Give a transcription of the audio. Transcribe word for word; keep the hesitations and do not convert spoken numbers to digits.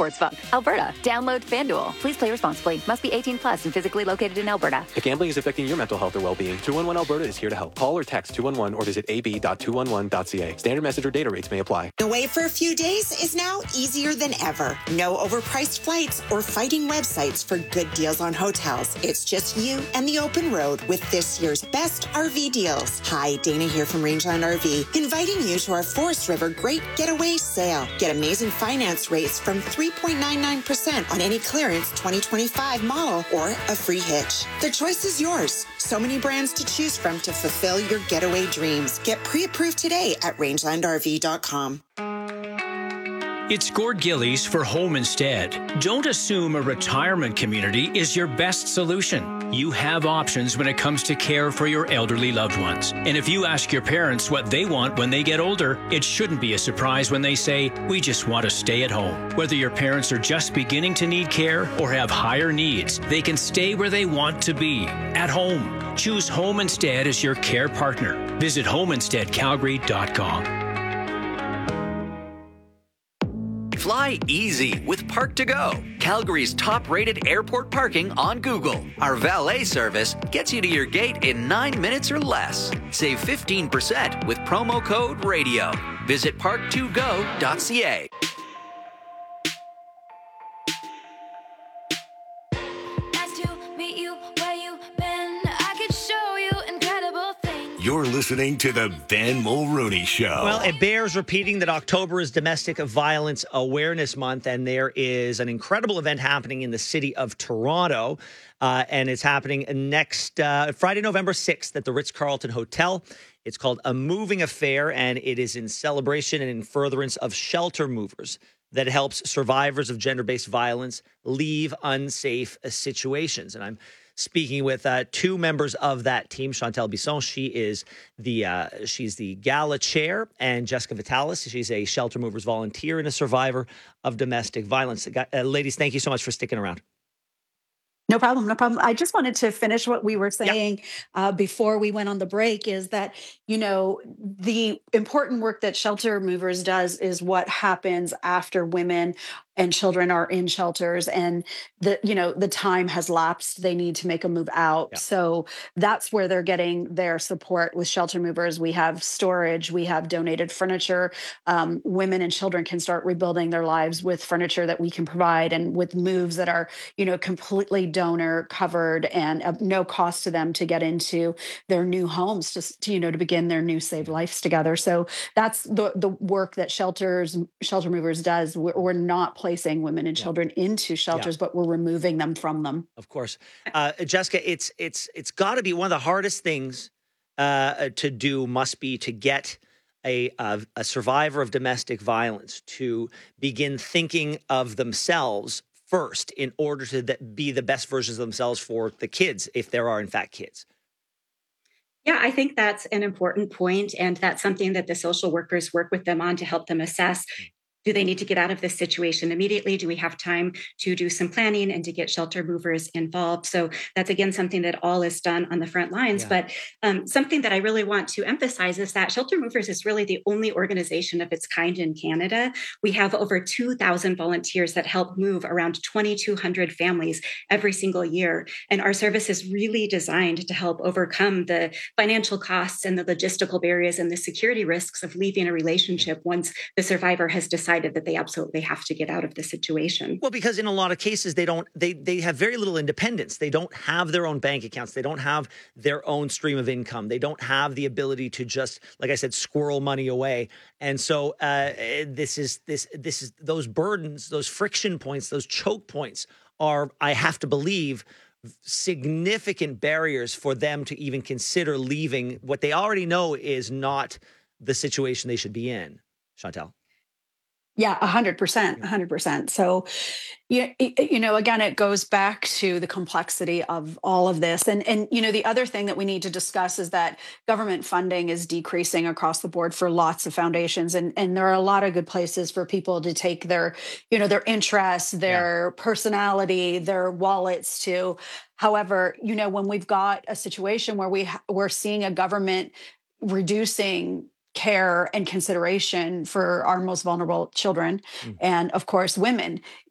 Sportsbook, Alberta. Download FanDuel. Please play responsibly. Must be eighteen plus and physically located in Alberta. If gambling is affecting your mental health or well-being, two one one Alberta is here to help. Call or text two one one or visit a b dot two one one dot c a. Standard message or data rates may apply. Away for a few days is now easier than ever. No overpriced flights or fighting websites for good deals on hotels. It's just you and the open road with this year's best R V deals. Hi, Dana here from Rangeland R V, inviting you to our Forest River Great Getaway Sale. Get amazing finance rates from three point nine nine percent on any clearance twenty twenty-five model or a free hitch. The choice is yours. So many brands to choose from to fulfill your getaway dreams. Get pre-approved today at rangeland r v dot com. It's Gord Gillies for Home Instead. Don't assume a retirement community is your best solution. You have options when it comes to care for your elderly loved ones. And if you ask your parents what they want when they get older, it shouldn't be a surprise when they say, we just want to stay at home. Whether your parents are just beginning to need care or have higher needs, they can stay where they want to be, at home. Choose Home Instead as your care partner. Visit home instead calgary dot com. Fly easy with Park to Go, Calgary's top-rated airport parking on Google. Our valet service gets you to your gate in nine minutes or less. Save fifteen percent with promo code RADIO. Visit park to go dot c a. You're listening to the Ben Mulrooney Show. Well, it bears repeating that October is Domestic Violence Awareness Month, and there is an incredible event happening in the city of Toronto, uh, and it's happening next uh, Friday, November sixth at the Ritz-Carlton Hotel. It's called A Moving Affair, and it is in celebration and in furtherance of Shelter Movers that helps survivors of gender-based violence leave unsafe situations. And I'm speaking with uh, two members of that team, Chantal Bisson. She is the uh, she's the gala chair, and Jessica Vitalis. She's a Shelter Movers volunteer and a survivor of domestic violence. Uh, ladies, thank you so much for sticking around. No problem, no problem. I just wanted to finish what we were saying yep. uh, before we went on the break is that, you know, the important work that Shelter Movers does is what happens after women and children are in shelters and the, you know, the time has lapsed. They need to make a move out. Yeah. So that's where they're getting their support with Shelter Movers. We have storage, we have donated furniture. Um, women and children can start rebuilding their lives with furniture that we can provide and with moves that are, you know, completely donor covered and uh, no cost to them to get into their new homes, just to, you know, to begin their new saved lives together. So that's the the work that shelters, Shelter Movers does. We're, we're not placing women and children yeah. into shelters, yeah. but we're removing them from them. Of course. Uh, Jessica, it's it's it's got to be one of the hardest things uh, to do must be to get a, a, a survivor of domestic violence to begin thinking of themselves first in order to th- be the best versions of themselves for the kids, if there are in fact kids. Yeah, I think that's an important point, and that's something that the social workers work with them on to help them assess. Do they need to get out of this situation immediately? Do we have time to do some planning and to get Shelter Movers involved? So that's, again, something that all is done on the front lines. Yeah. But um, something that I really want to emphasize is that Shelter Movers is really the only organization of its kind in Canada. We have over two thousand volunteers that help move around twenty-two hundred families every single year. And our service is really designed to help overcome the financial costs and the logistical barriers and the security risks of leaving a relationship once the survivor has decided that they absolutely have to get out of the situation. Well, because in a lot of cases, they don't, they they have very little independence. They don't have their own bank accounts. They don't have their own stream of income. They don't have the ability to just, like I said, squirrel money away. And so uh, this is this this is those burdens, those friction points, those choke points are, I have to believe, significant barriers for them to even consider leaving what they already know is not the situation they should be in. Chantal? Yeah, a hundred percent, a hundred percent. So, you, you know, again, it goes back to the complexity of all of this. And, and, you know, the other thing that we need to discuss is that government funding is decreasing across the board for lots of foundations. And, and there are a lot of good places for people to take their, you know, their interests, their yeah. personality, their wallets to. However, you know, when we've got a situation where we, we're seeing a government reducing care and consideration for our most vulnerable children, mm. and of course, women,